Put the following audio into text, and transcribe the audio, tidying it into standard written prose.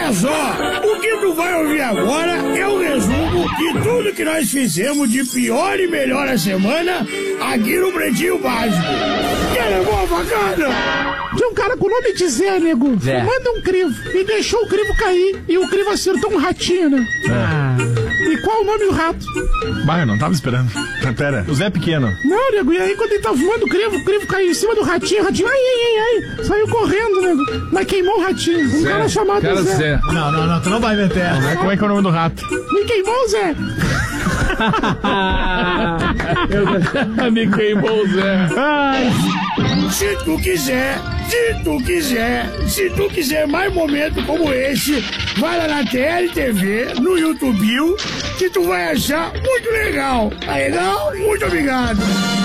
Olha só, o que tu vai ouvir agora é o resumo de tudo que nós fizemos de pior e melhor a semana aqui no Pretinho Básico. Que levou a facada? Tinha um cara com o nome de Zé, nego. Zé. Manda um crivo. E deixou o crivo cair. E o crivo acertou um ratinho, né? E qual o nome do rato? Bah, eu não tava esperando. Pera, o Zé Pequeno. Não, nego. E aí quando ele tava voando o crivo caiu em cima do ratinho. O ratinho, ai. Saiu correndo, nego. Mas queimou o ratinho. Um cara chamado Zé. Não, tu não vai meter. Como é que é o nome do rato? Me queimou o Zé. Me queimou o Zé. Se tu quiser mais momentos como esse, vai lá na TLTV, no YouTube, que tu vai achar muito legal. Tá legal? Muito obrigado.